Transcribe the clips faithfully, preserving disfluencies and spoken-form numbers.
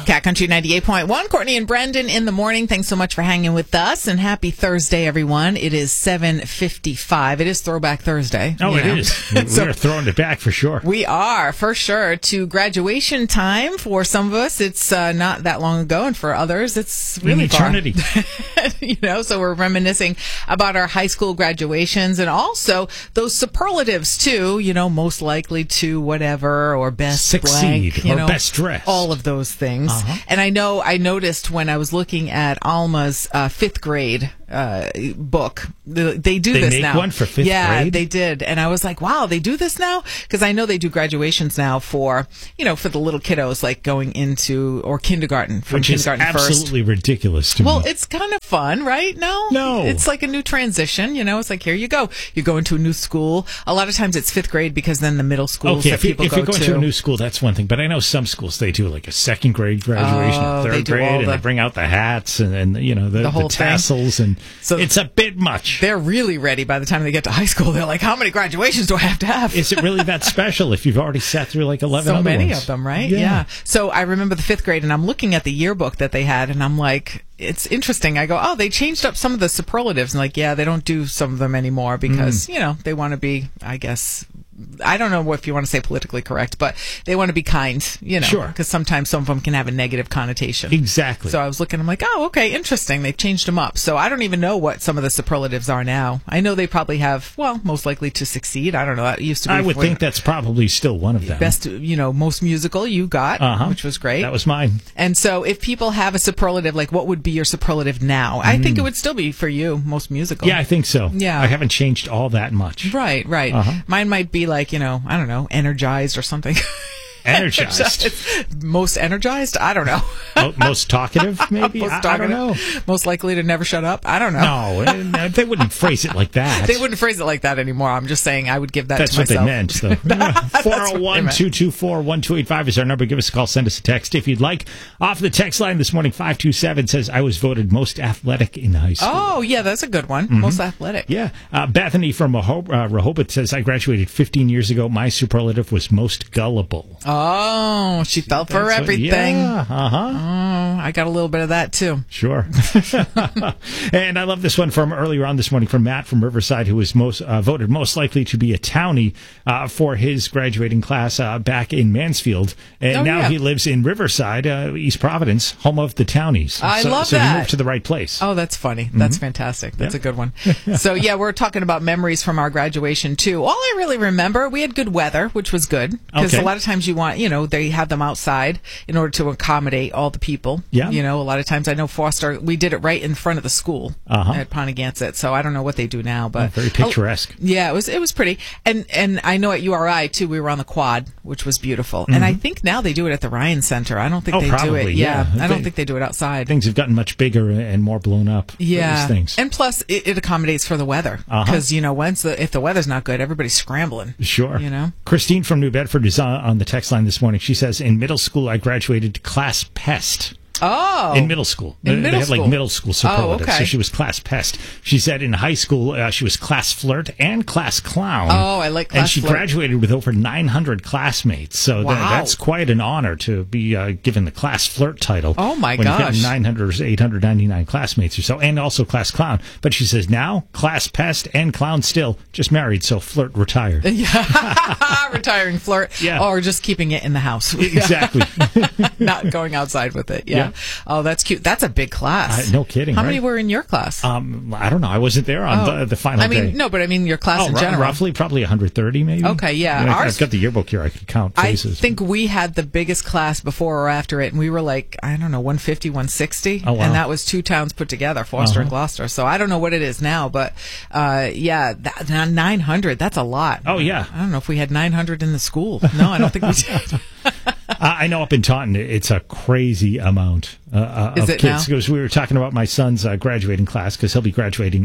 Cat Country ninety-eight point one. Courtney and Brendan in the morning. Thanks so much for hanging with us, and happy Thursday, everyone. It is seven fifty-five. It is Throwback Thursday. Oh, it know. is. We So- are throwing it back for sure. We are, for sure, to graduation time. For some of us, it's uh, not that long ago, and for others, it's really In far. eternity. You know, so we're reminiscing about our high school graduations and also those superlatives, too, you know, most likely to whatever or best Succeed blank, you or know, best dress. all of those things. Uh-huh. And I know I noticed when I was looking at Alma's uh, fifth grade uh, book, the, they do They this make now. one for fifth yeah, grade? they did. And I was like, wow, they do this now? Because I know they do graduations now for, you know, for the little kiddos, like going into, or kindergarten, from Which is kindergarten first. absolutely ridiculous to Well, me. it's kind of fun, right? No? No. It's like a new transition, you know? It's like, here you go. You go into a new school. A lot of times it's fifth grade because then the middle schools Okay, that if, you, people if go you're going to. to a new school, that's one thing. But I know some schools, they do like a second grade graduation, Oh, a they third do all grade, and the- they bring out the hats and, and you know, the, The the, whole thing. tassels. And So- it's a bit much. They're really ready by the time they get to high school. They're like, how many graduations do I have to have? Is it really that special if you've already sat through like eleven so other many ones? of them, right? Yeah. So I remember the fifth grade, and I'm looking at the yearbook that they had, and I'm like, it's interesting. I go, oh, they changed up some of the superlatives, and like, yeah, they don't do some of them anymore because Mm. you know they want to be, I guess. I don't know if you want to say politically correct, but they want to be kind, you know, Sure. because sometimes some of them can have a negative connotation. Exactly. So I was looking, I'm like, oh, okay, interesting. They've changed them up. So I don't even know what some of the superlatives are now. I know they probably have, well, most likely to succeed. I don't know. That used to be I would for think that's probably still one of them. best, you know, most musical you got, Uh-huh. which was great. That was mine. And so if people have a superlative, like what would be your superlative now? I think it would still be for you, most musical. Mm. Yeah, I think so. Yeah. I haven't changed all that much. Right, right. Uh-huh. Mine might be like, you know, I don't know, energized or something. Energized. Most energized? I don't know. Mo- Most talkative, maybe? Most I, I talkative? don't know. Most likely to never shut up? I don't know. No, eh, they wouldn't phrase it like that. They wouldn't phrase it like that anymore. I'm just saying I would give that That's to what myself. they meant, though. four oh one, two two four, one two eight five is our number. Give us a call. Send us a text if you'd like. Off the text line this morning, five two seven says, I was voted most athletic in high school. Oh, yeah, that's a good one. Mm-hmm. Most athletic. Yeah. Uh, Bethany from Rehob- uh, Rehoboth says, I graduated fifteen years ago. My superlative was most gullible. Oh, she fell for That's what- everything. Yeah, uh-huh. Oh, I got a little bit of that too. Sure. And I love this one from earlier on this morning from Matt from Riverside, who was most uh, voted most likely to be a townie uh, for his graduating class uh, back in Mansfield. And Oh, now yeah. he lives in Riverside, uh, East Providence, home of the townies. I so, love so that. he moved to the right place. Oh, that's funny. That's fantastic. That's Mm-hmm. Yeah. a good one. So, yeah, we're talking about memories from our graduation, too. All I really remember, we had good weather, which was good. Because Okay. a lot of times you want, you know, they have them outside in order to accommodate all the people. Yeah. You know, a lot of times I know Foster, we did it right in front of the school Uh-huh. at Pontigansett. So I don't know what they do now, but. Very picturesque. Yeah, it was it was pretty, and and I know at U R I too. We were on the quad, which was beautiful, and I think now they do it at the Ryan Center. I don't think Oh, they do probably, it. Yeah, yeah. I don't They- think they do it outside. Things have gotten much bigger and more blown up. for Yeah, these things. and plus it, it accommodates for the weather Uh-huh. because you know once the if the weather's not good, everybody's scrambling. Sure. You know? Christine from New Bedford is on, on the text line this morning. She says, in middle school, I graduated to class pest. Oh, In middle school. In They- middle they had school. like middle school superlatives. Oh, okay. So she was class pest. She said in high school, uh, she was class flirt and class clown. Oh, I like And class she flirt. graduated with over nine hundred classmates. So tha- Wow. that's quite an honor to be uh, given the class flirt title. Oh, my when gosh. You've got nine hundred or eight hundred ninety-nine classmates or so, and also class clown. But she says now, class pest and clown still, just married, so flirt retired. yeah, retiring flirt, Yeah. or just keeping it in the house, Exactly. not going outside with it. Yeah. Yeah. Oh, that's cute. That's a big class. Uh, no kidding, How right? many were in your class? Um, I don't know. I wasn't there on Oh. the, the final I mean, day. no, but I mean your class Oh, in ru- general. roughly, probably one hundred thirty, maybe. Okay, yeah. I mean, I- Ours- I've got the yearbook here. I could count I faces. think we had the biggest class before or after it, and we were like, I don't know, one fifty, one sixty. Oh, wow. And that was two towns put together, Foster and Uh-huh. Gloucester. So I don't know what it is now, but uh, yeah, that, that nine hundred, that's a lot. Oh, yeah. I don't know if we had nine hundred in the school. No, I don't think we did. I I know up in Taunton, it's a crazy amount uh, uh, Is of it kids. now? Because we were talking about my son's uh, graduating class, because he'll be graduating um,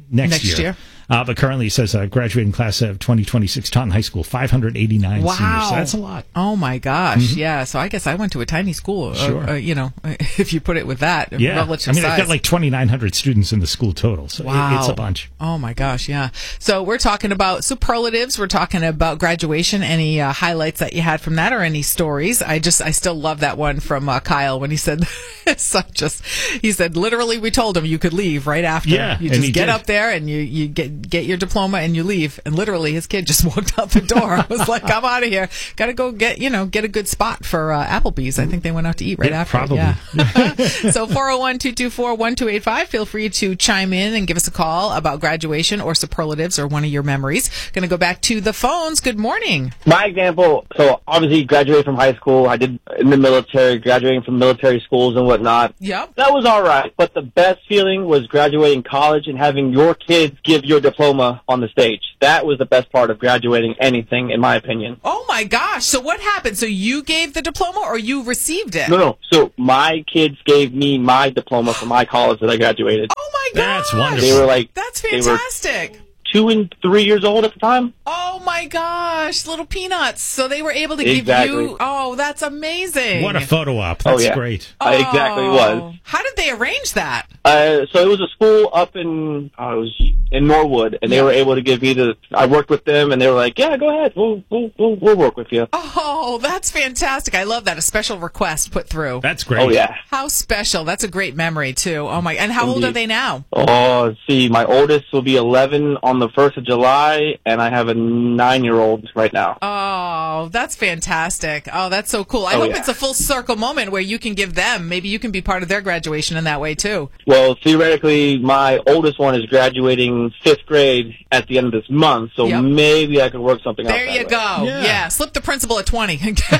next, Next year. year. Uh, but currently, it says uh, graduating class of twenty twenty-six, Taunton High School, five hundred eighty-nine Wow. seniors. So that's a lot. Oh, my gosh. Mm-hmm. Yeah. So I guess I went to a tiny school, Sure. uh, uh, you know, if you put it with that, Yeah. relative I mean, size. they've got like twenty-nine hundred students in the school total. So Wow. it, it's a bunch. Oh, my gosh. Yeah. So we're talking about superlatives. We're talking about graduation. Any uh, highlights that you had from that or any stories? I just, I still love that one from uh, Kyle when he said, so just, he said, literally, we told him you could leave right after. Yeah, You and just he get did. up there and you, you get, get your diploma and you leave. And literally, his kid just walked out the door. I was like, I'm out of here. Got to go get, you know, get a good spot for uh, Applebee's. I think they went out to eat right Yeah, after. probably. Yeah. So four oh one, two two four, one two eight five. Feel free to chime in and give us a call about graduation or superlatives or one of your memories. Going to go back to the phones. Good morning. My example, so obviously graduated from high school. I did in the military, graduating from military schools and whatnot. Yep. That was all right. But the best feeling was graduating college and having your kids give your diploma on the stage. That was the best part of graduating anything, in my opinion. Oh my gosh. So what happened? So you gave the diploma or you received it? No, no. So my kids gave me my diploma from my college that I graduated. Oh my gosh. That's wonderful. They were like, That's they were fantastic. two and three years old at the time. Oh my gosh, little peanuts. So they were able to Exactly. give you, oh, that's amazing. What a photo op. That's Oh, yeah. great. Uh, exactly Oh. was. How did they arrange that? Uh, so it was a school up in, uh, it was in Norwood, and they Yeah. were able to give me the, I worked with them, and they were like, yeah, go ahead, we'll, we'll, we'll, we'll work with you. Oh, that's fantastic. I love that. A special request put through. That's great. Oh, yeah. How special. That's a great memory, too. Oh, my. And how old Indeed. are they now? Oh, let's see, my oldest will be eleven on the first of July, and I have a nine-year-old right now. Oh, that's fantastic. Oh, that's so cool. I Oh, hope yeah. it's a full circle moment where you can give them, maybe you can be part of their graduation in that way, too. Well, theoretically, my oldest one is graduating fifth grade at the end of this month, so Yep. maybe I could work something out There that you way. go. Yeah. Yeah. Slip the principal at twenty. Get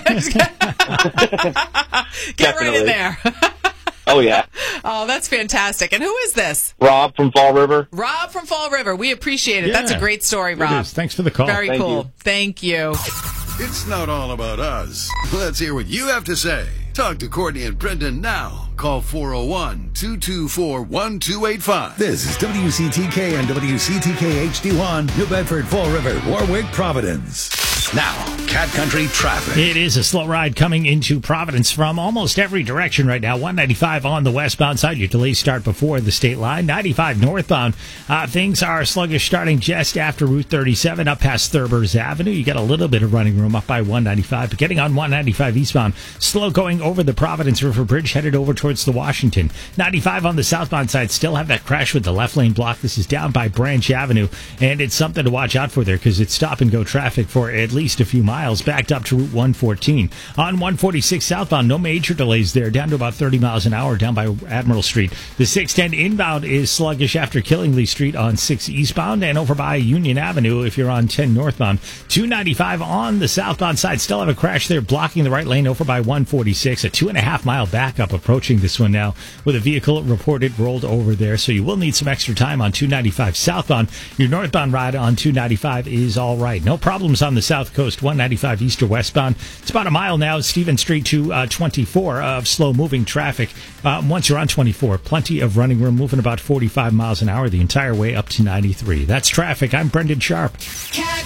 right in Definitely. there. Oh, yeah. Oh, that's fantastic. And who is this? Rob from Fall River. Rob from Fall River. We appreciate it. That's a Yeah. great story, It Rob. is. Thanks for the call. Very Thank cool. you. Thank you. It's not all about us. Let's hear what you have to say. Talk to Courtney and Brendan now. Call four oh one, two two four, one two eight five. This is W C T K and W C T K H D one, New Bedford, Fall River, Warwick, Providence. Now, Cat Country traffic. It is a slow ride coming into Providence from almost every direction right now. one ninety-five on the westbound side. Your delays start before the state line. ninety-five northbound. Uh, things are sluggish starting just after Route thirty-seven up past Thurbers Avenue. You got a little bit of running room up by one ninety-five. But getting on one ninety-five eastbound, slow going over the Providence River Bridge, headed over towards the Washington. ninety-five on the southbound side. Still have that crash with the left lane block. This is down by Branch Avenue. And it's something to watch out for there because it's stop and go traffic for at least a few miles backed up to Route one fourteen. On one forty-six southbound, no major delays there, down to about thirty miles an hour down by Admiral Street. The six ten inbound is sluggish after Killingly Street on six eastbound and over by Union Avenue if you're on ten northbound. two ninety-five on the southbound side, still have a crash there blocking the right lane over by one forty-six. A two and a half mile backup approaching this one now with a vehicle reported rolled over there, so you will need some extra time on two ninety-five southbound. Your northbound ride on two ninety-five is all right. No problems on the south coast. one ninety-five east or westbound. It's about a mile now, Stevens Street to uh, twenty-four of slow-moving traffic. Uh, once you're on twenty-four, plenty of running room, moving about forty-five miles an hour the entire way up to ninety-three. That's traffic. I'm Brendan Sharp. Cat